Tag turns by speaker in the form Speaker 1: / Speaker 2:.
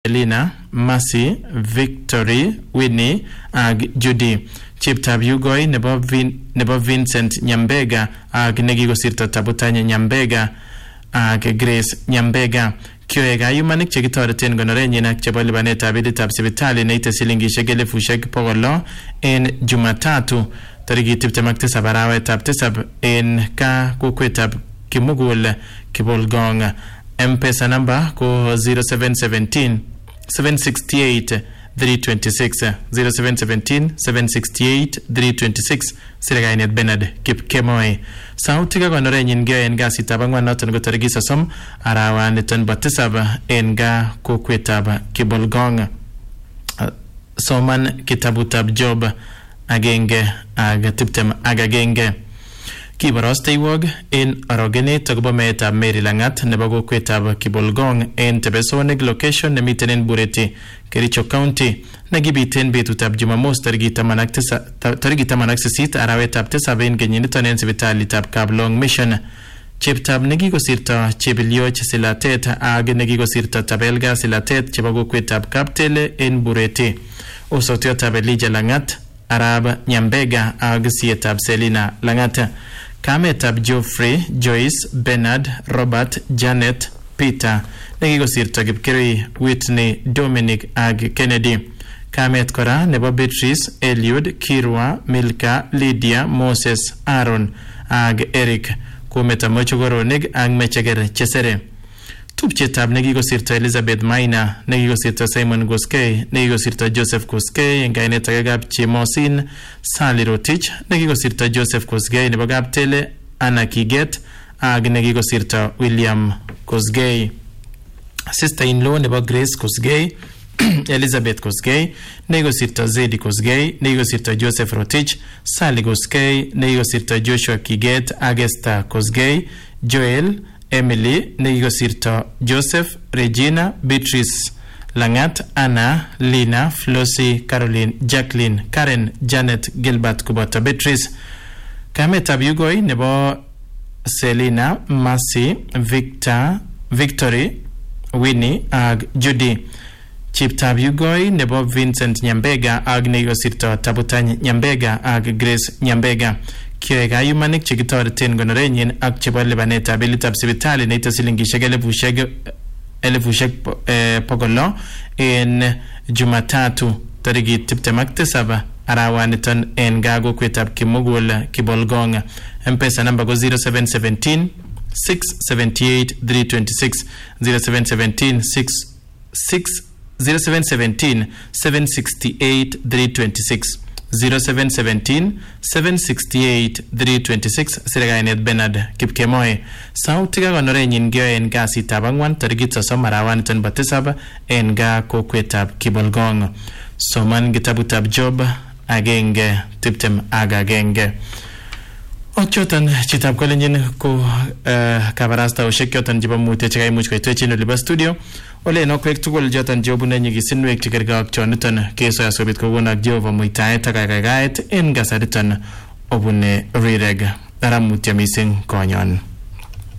Speaker 1: Elena, Mercy, Victory, Winnie, ag Judy. Cheptab Yugoi nebo Vincent Nyambega ag negikosirto Tabutanya Nyambega ag Grace Nyambega. Kioek ayumanik chekitoreten konorenyin ak chebo lipanetab bilitab sipitali neite silingishek 600,000 en Jumatatu tarikit 27 arawetab 7 en ka kokwetab Kimugul Kibolgong. M-Pesa number ko 0717 768 326 0717 768 326 Sirgainet Bernard Kipkemoi. Sautika konorenyin gyo en kasitab angwan noton ko tarikit 30 arawaniton bo 7 en ga kokwetab Kibolgong. Soman kitabutab Job agenge ag 21. Kiborosteiwok en orogenet akobo meetab Mary Langat nebo kokwetab Kibolgong en Tebesonik location nemiten en Bureti, Kericho County, nekibiten betutab Jumamos tarikit 18 arawetab 7 en kenyiniton en sipitalitab Kablong Mission. Cheptab nekikosirto Chebilioch Silatet ag nekikosirto Tabelga Silatet chebo kokwetab Kaptele en Bureti. Osotiotab Elijah Langat, Arab Nyambega ag sietab Selina Langat. Kametab Geoffrey, Joyce, Bernard, Robert, Janet, Peter, nekikosirto Kipkeri, Whitney, Dominic ag Kennedy. Kamet kora nebo Beatrice, Eliud, Kirwa, Milka, Lydia, Moses, Aaron ag Eric. Kumeta mochogoronik ag Mecheger Chesere. Tupchetab nekikosirto Elizabeth Maina, nekikosirto Simon Goskei, nekikosirto Joseph Goskei en kainet agab Chemosin, Sally Rotich, nekikosirto Joseph Goskei nebo Kaptele, Anna Kiget ag nekikosirto William Goskei. Sister-in-law nebo Grace Goskei, Elizabeth Goskei, nekikosirto Zedi Goskei, nekikosirto Joseph Rotich, Sally Goskei, nekikosirto Joshua Kiget ag Esther Goskei, Joel, Emily, nekikosirto Joseph, Regina, Beatrice Langat, Anna, Lina, Flossie, Caroline, Jacqueline, Karen, Janet, Gilbert Kubota Beatrice. Kametab Yugoi nebo Selina, Mercy, Victory, Winnie ag Judy. Cheptab Yugoi nebo Vincent Nyambega ag nekikosirto Tabutany Nyambega ag Grace Nyambega. Kioek ayumanik chekitoreten konorenyin ak chebo lipanetab bilitab sipitali neite silingishek 100,000 en Jumatatu tarikit 27 arawaniton en ga kokwetab Kimugul Kibolgong. M-Pesa number ko 0717 678 326 0717 0717 768 326 0717 768 326 Sirgainet Bernard Kipkemoi. Sautika konorenyin gyo en kasitab angwan tarikit 30 arawaniton bo 7 en ga kokwetab Kibolgong. Soman kitabutab Job agenge 21. Okchotan chitab kolenjin ko kabarastaoshek choton chebo mutyo chekaimuch koitwechin olibo studio. Ole nokwek tugul joton jobune nyigisinwek chekerge ak choniton keso asobit kogonak Jehova muitaet ak kagaet en kasariton obune rireg. Aramutyo mising konyon.